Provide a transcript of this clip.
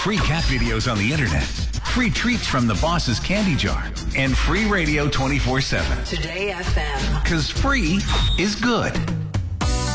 free cat videos on the internet, free treats from the boss's candy jar, and free radio 24/7. Today FM. Because free is good.